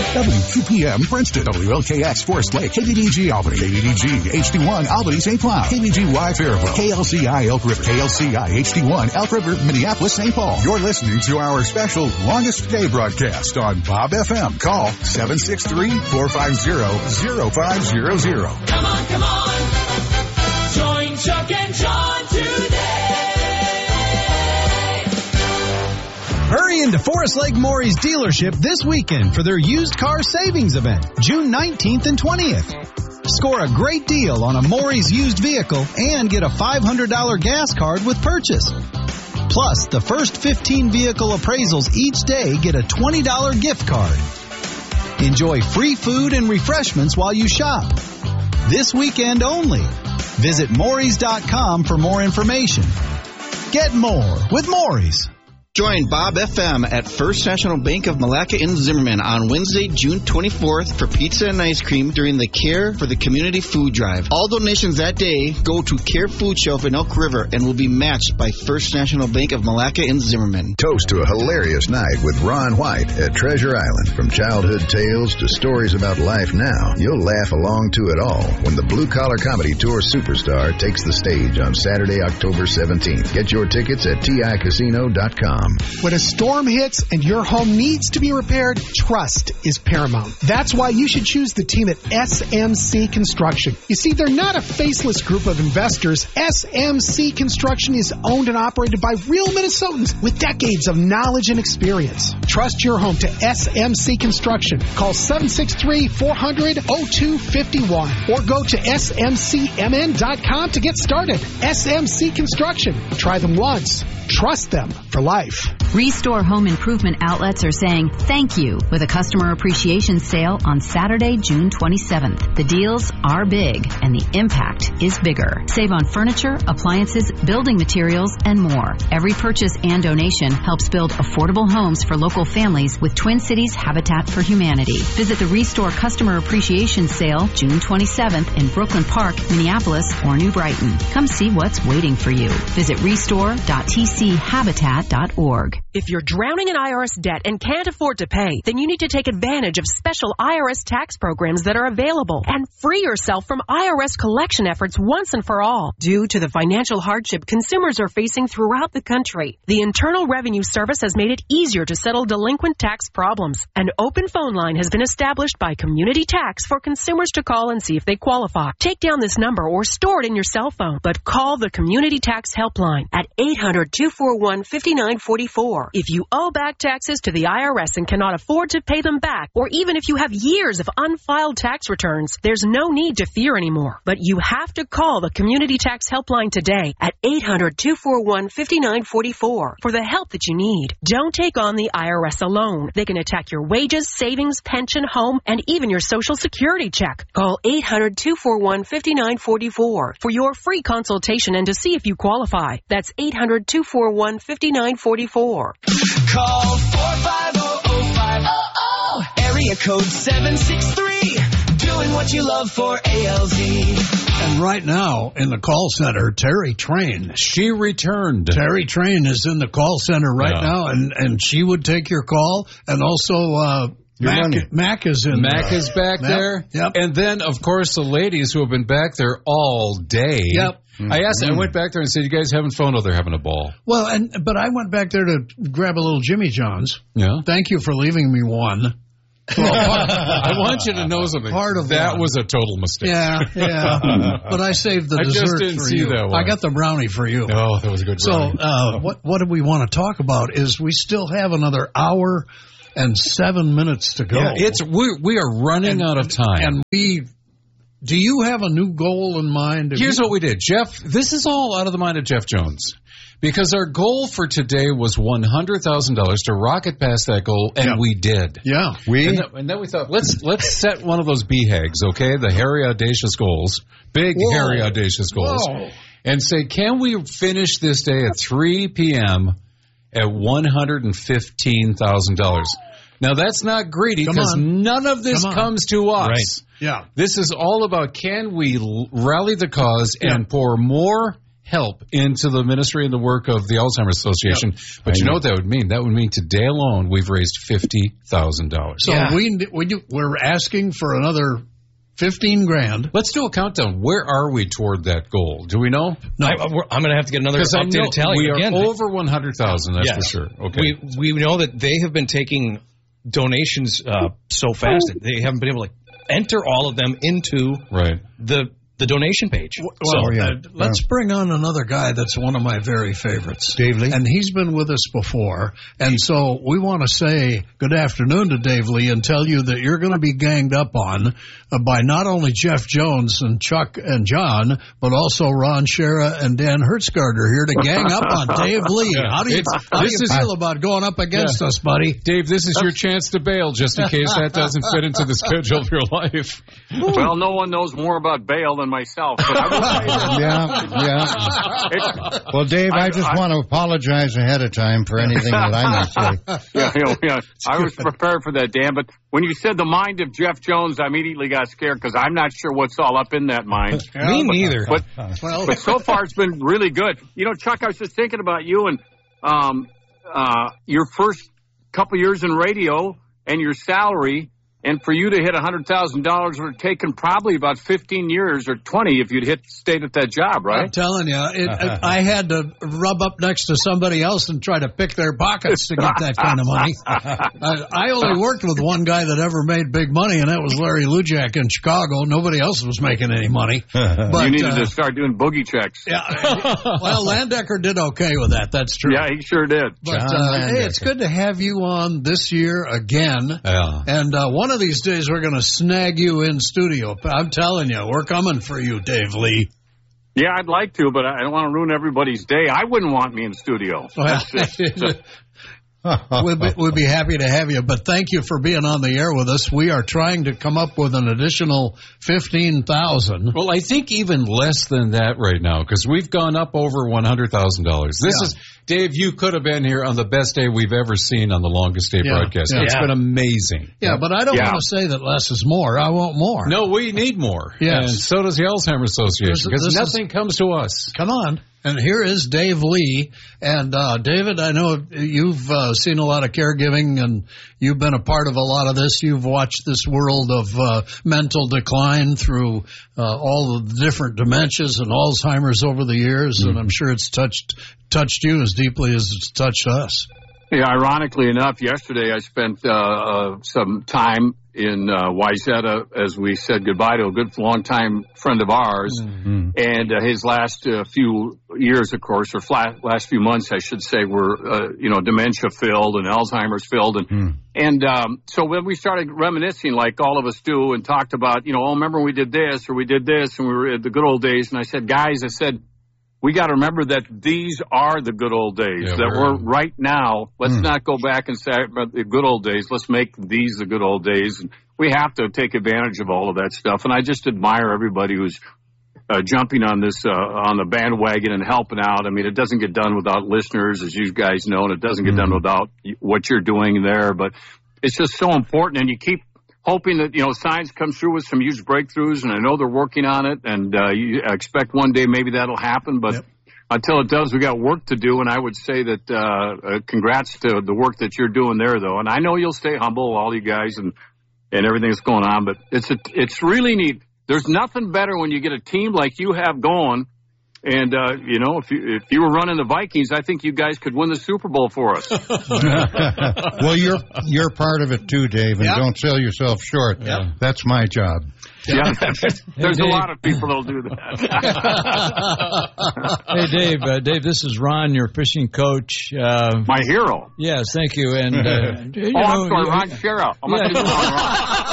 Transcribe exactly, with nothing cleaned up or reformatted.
W Q P M Princeton, W L K X Forest Lake, K B D G Albany, K B D G H D one Albany Saint Cloud, K B G Y Fairville, K L C I Elk River, K L C I H D one Elk River, Minneapolis Saint Paul. You're listening to our special longest day broadcast on Bob F M. Call seven six three, four five zero, zero five zero zero. Come on, come on. Join Chuck and John today. Hurry into Forest Lake Maury's dealership this weekend for their used car savings event, June nineteenth and twentieth. Score a great deal on a Maury's used vehicle and get a five hundred dollars gas card with purchase. Plus, the first fifteen vehicle appraisals each day get a twenty dollars gift card. Enjoy free food and refreshments while you shop. This weekend only. Visit Maury's dot com for more information. Get more with Maury's. Join Bob F M at First National Bank of Malacca in Zimmerman on Wednesday, June twenty-fourth for pizza and ice cream during the Care for the Community Food Drive. All donations that day go to Care Food Shelf in Elk River and will be matched by First National Bank of Malacca in Zimmerman. Toast to a hilarious night with Ron White at Treasure Island. From childhood tales to stories about life now, you'll laugh along to it all when the Blue Collar Comedy Tour Superstar takes the stage on Saturday, October seventeenth. Get your tickets at T I casino dot com. When a storm hits and your home needs to be repaired, trust is paramount. That's why you should choose the team at S M C Construction. You see, they're not a faceless group of investors. S M C Construction is owned and operated by real Minnesotans with decades of knowledge and experience. Trust your home to S M C Construction. Call seven six three, four hundred, oh two five one or go to S M C M N dot com to get started. S M C Construction. Try them once. Trust them for life. Restore Home Improvement outlets are saying thank you with a customer appreciation sale on Saturday, June twenty-seventh. The deals are big and the impact is bigger. Save on furniture, appliances, building materials, and more. Every purchase and donation helps build affordable homes for local families with Twin Cities Habitat for Humanity. Visit the Restore Customer Appreciation Sale June twenty-seventh in Brooklyn Park, Minneapolis, or New Brighton. Come see what's waiting for you. Visit restore dot t c habitat dot org. If you're drowning in I R S debt and can't afford to pay, then you need to take advantage of special I R S tax programs that are available and free yourself from I R S collection efforts once and for all. Due to the financial hardship consumers are facing throughout the country, the Internal Revenue Service has made it easier to settle delinquent tax problems. An open phone line has been established by Community Tax for consumers to call and see if they qualify. Take down this number or store it in your cell phone, but call the Community Tax Helpline at eight hundred, two four one, five nine four four. If you owe back taxes to the I R S and cannot afford to pay them back, or even if you have years of unfiled tax returns, there's no need to fear anymore. But you have to call the Community Tax Helpline today at eight hundred, two four one, five nine four four for the help that you need. Don't take on the I R S alone. They can attack your wages, savings, pension, home, and even your Social Security check. Call eight hundred, two four one, five nine four four for your free consultation and to see if you qualify. That's eight hundred, two four one, five nine four four. Call four five zero zero five zero zero. Area code seven six three. Doing what you love for A L Z. And right now, in the call center, Terry Train. She returned. Terry Train is in the call center right yeah. now, and, and she would take your call. And also, uh, Mac, Mac is in Mac there. is back yep. there. Yep. And then, of course, the ladies who have been back there all day. Yep. I asked. Mm-hmm. I went back there and said, "You guys having fun?" Oh, they're having a ball. Well, and but I went back there to grab a little Jimmy John's. Yeah. Thank you for leaving me one. Well, I want you to know something. Part of that one. was a total mistake. Yeah, yeah. But I saved the I dessert just didn't for see you. That one. I got the brownie for you. Oh, that was a good so, brownie. So, uh, what what do we want to talk about? Is we still have another hour and seven minutes to go. Yeah, it's we we are running and, out of time, and we. Do you have a new goal in mind? Here's you... what we did, Jeff. This is all out of the mind of Jeff Jones. Because our goal for today was one hundred thousand dollars to rocket past that goal, and yeah. we did. Yeah. we. And, th- and then we thought, let's let's set one of those B HAGs, okay? The hairy, audacious goals. Big, Whoa. hairy, audacious goals. Whoa. And say, can we finish this day at three p.m. at one hundred fifteen thousand dollars? Now, that's not greedy because none of this comes to us. Right. Yeah. This is all about can we l- rally the cause yeah. and pour more help into the ministry and the work of the Alzheimer's Association. Yep. But I you know. know what that would mean? That would mean today alone we've raised fifty thousand dollars. So yeah. we, we do, we're asking for another fifteen grand. Let's do a countdown. Where are we toward that goal? Do we know? No, I, I'm going to have to get another updated tally. We are again. over one hundred thousand, that's yes. for sure. Okay. We, we know that they have been taking donations uh, so fast that they haven't been able to enter all of them into right. the the donation page. Well, so, yeah. uh, let's bring on another guy that's one of my very favorites. Dave Lee. And he's been with us before. And so we want to say good afternoon to Dave Lee and tell you that you're going to be ganged up on uh, by not only Jeff Jones and Chuck and John, but also Ron Shera and Dan Hertzgarter here to gang up on Dave Lee. Yeah. How do you, how do you is, feel about going up against yeah. us, buddy? Dave, this is your chance to bail just in case that doesn't fit into the schedule of your life. Well, no one knows more about bail than myself. But I will yeah, yeah. Well, Dave, I, I just I, want to apologize ahead of time for anything that I might say. Yeah, you know, yeah. I was prepared for that, Dan. But when you said the mind of Jeff Jones, I immediately got scared because I'm not sure what's all up in that mind. Yeah, Me but, neither. But, well. but so far, it's been really good. You know, Chuck, I was just thinking about you and um, uh, your first couple years in radio and your salary. And for you to hit one hundred thousand dollars would have taken probably about fifteen years or twenty if you'd hit stayed at that job, right? I'm telling you, it, it, I had to rub up next to somebody else and try to pick their pockets to get that kind of money. I, I only worked with one guy that ever made big money, and that was Larry Lujak in Chicago. Nobody else was making any money. But, you needed uh, to start doing boogie checks. Yeah. Well, Landecker did okay with that. That's true. Yeah, he sure did. But uh, hey, it's good to have you on this year again. Yeah. And uh, one of these days we're going to snag you in studio. I'm telling you, we're coming for you, Dave Lee. Yeah, I'd like to, but I don't want to ruin everybody's day. I wouldn't want me in studio. Well, we'd, be, we'd be happy to have you, but thank you for being on the air with us. We are trying to come up with an additional fifteen thousand. Well, I think even less than that right now, because we've gone up over one hundred thousand dollars. This yeah. is, Dave, you could have been here on the best day we've ever seen on the longest day yeah. broadcast. Yeah. It's yeah. been amazing. Yeah, but I don't yeah. want to say that less is more. I want more. No, we need more. Yes. And so does the Alzheimer's Association, because nothing is, comes to us. Come on. And here is Dave Lee. And, uh, David, I know you've uh, seen a lot of caregiving and you've been a part of a lot of this. You've watched this world of uh, mental decline through uh, all the different dementias and Alzheimer's over the years. Mm-hmm. And I'm sure it's touched touched you as deeply as it's touched us. Yeah, ironically enough, yesterday I spent uh, uh, some time in uh, Wayzata as we said goodbye to a good longtime friend of ours. Mm-hmm. And uh, his last uh, few years, of course, or flat, last few months, I should say, were, uh, you know, dementia-filled and Alzheimer's-filled. And, mm. and um, so when we started reminiscing, like all of us do, and talked about, you know, oh, remember we did this or we did this and we were at the good old days. And I said, guys, I said, we got to remember that these are the good old days, yeah, that we're, we're right now. Let's mm. not go back and say about the good old days. Let's make these the good old days. And we have to take advantage of all of that stuff. And I just admire everybody who's uh, jumping on this, uh, on the bandwagon and helping out. I mean, it doesn't get done without listeners, as you guys know, and it doesn't get mm. done without what you're doing there. But it's just so important. And you keep hoping that, you know, science comes through with some huge breakthroughs, and I know they're working on it, and uh, you expect one day maybe that'll happen, but yep. until it does, we got work to do, and I would say that uh, uh, congrats to the work that you're doing there, though, and I know you'll stay humble, all you guys, and, and everything that's going on, but it's a, it's really neat. There's nothing better when you get a team like you have going. And, uh, you know, if you, if you were running the Vikings, I think you guys could win the Super Bowl for us. Well, you're you're part of it, too, Dave, and yep. don't sell yourself short. Yep. That's my job. Yeah, there's hey, a lot of people that'll do that. Hey, Dave, uh, Dave, this is Ron, your fishing coach. Uh, My hero. Yes, thank you. And uh, you Oh, know, I'm sorry, you, Ron Shera. I'm yeah.